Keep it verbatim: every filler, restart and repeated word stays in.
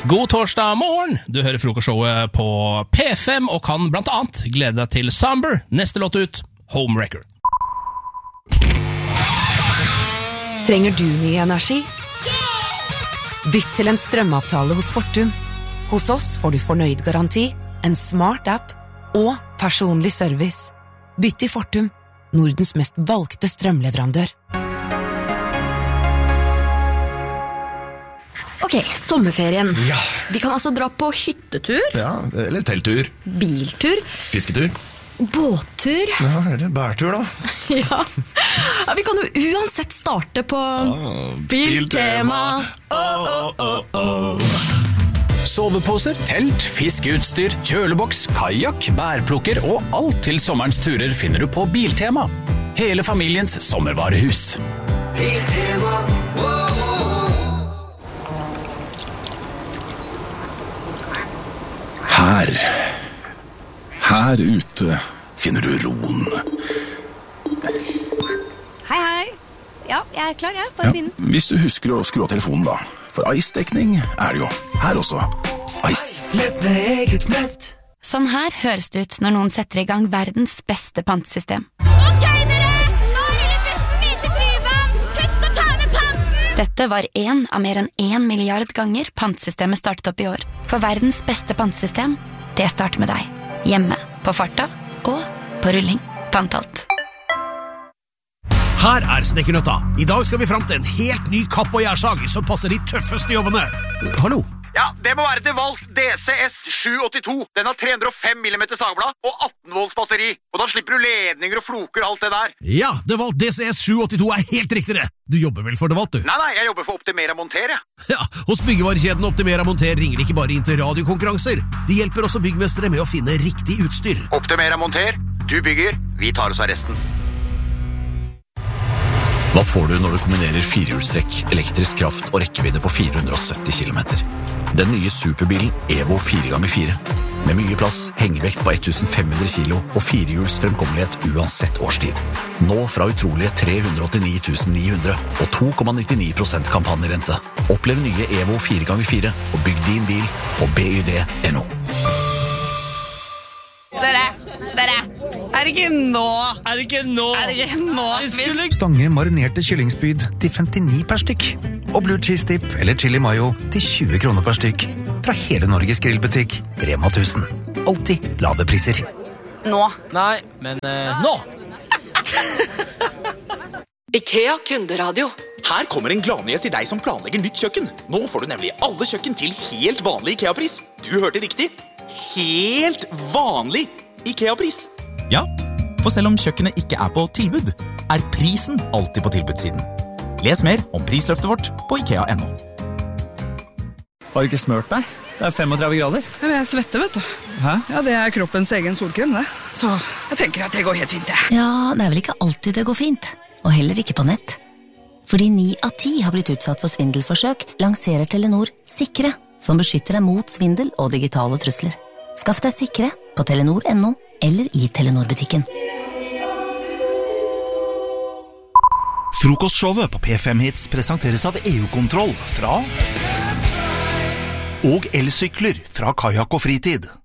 God torsdag morgen, du hører frokostshowet på P fem og kan blant annet glede deg til Somber, neste låt ut, Homewrecker. Trenger du ny energi? Bytt til en strømavtale hos Fortum. Hos oss får du fornøyd garanti, en smart app og personlig service. Bytt til Fortum, Nordens mest valgte strømleverandør. Ok, sommerferien. Ja. Vi kan altså dra på hyttetur. Ja, eller telttur. Biltur. Fisketur. Båttur. Ja, eller bærtur da. Ja. Ja, vi kan jo uansett starte på ah, Biltema. Oh, oh, oh, oh. Soveposer, telt, fiskeutstyr, kjøleboks, kajak, bærplukker og alt til sommerens turer finner du på Biltema. Hele familiens sommervarehus. Biltema, wow. Her, her ute finner du roen. Hei, hei. Ja, jeg er klar, jeg. Bare Ja, begynn. hvis du husker å skru av telefonen da, for ice-dekning er det jo her også. Ice. Nett med eget nett. Sånn her høres det ut når noen setter i gang verdens beste pantesystem. Ok, dere! Nå ruller bussen videre til Tryvann! Husk å ta med panten! Dette var en av mer enn en milliard ganger pantsystemet startet opp i år. For verdens beste pantesystem, det starter med deg. Hjemme, på farta og på rulling. Pantalt. Her er Snekkernøtta. I dag skal vi frem til en helt ny kapp- og gjærsag som passer de tøffeste jobbene. Hallo? Ja, det må være til Valgt D C S sju åttito. Den har tre hundre og fem millimeter sagblad og atten volts batteri. Og da slipper du ledninger og floker og alt det der. Ja, det Valgt D C S sju åttito er helt riktig det. Du jobber vel for det Valgt, du? Nei, nei, jeg jobber for Optimera Monter, jeg. Ja, hos byggevarekjeden Optimera Monter ringer de ikke bare inn til radiokonkurranser. De hjelper også byggmestere med å finne riktig utstyr. Optimera Monter, du bygger, vi tar oss av resten. Hva får du når du kombinerer firehjulstrekk, elektrisk kraft og rekkevidde på fire hundre og sytti kilometer? Den nye superbilen Evo fire ganger fire. Med mye plass, hengevekt på femten hundre kilo og firehjuls fremkommelighet uansett årstid. Nå fra utrolige tre hundre og åttini tusen ni hundre og to komma nittini prosent kampanjerente. Opplev nye Evo fire ganger fire og bygg din bil på B Y D punktum N O. Dere, dere, er det ikke nå? Er det ikke nå? Er det ikke nå? Skulle... Stange marinerte kyllingspyd til femtini per stykk. Og blue cheese dip eller chili mayo til tjue kroner per stykk. Fra hele Norges grillbutikk, Rema tusen. Alltid lave priser. Nå. Nei, men uh, nå! IKEA kunderadio. Her kommer en gladnyhet til deg som planlegger nytt kjøkken. Nå får du nemlig alle kjøkken til helt vanlig IKEA-pris. Du hørte riktig. Helt vanlig IKEA-pris. Ja, for selv om kjøkkenet ikke er på tilbud, er prisen alltid på tilbudssiden. Les mer om prisløftet vårt på IKEA punktum N O. Har du ikke smørt deg? Det er femogtredve grader. Men jeg svetter, vet du. Hæ? Ja, det er kroppens egen solkrem, det. Så jeg tenker at det går helt fint, det. Ja, det er vel ikke alltid det går fint. Og heller ikke på nett. Fordi ni av ti har blitt utsatt for svindelforsøk, lanserer Telenor Sikre, som beskytter deg mot svindel og digitale trusler. Skaff deg Sikre på telenor punktum N O eller i Telenor-butikken. Frokostshowet på P fem Hits presenteres av E U-kontroll fra og elsykler fra Kajak og Fritid.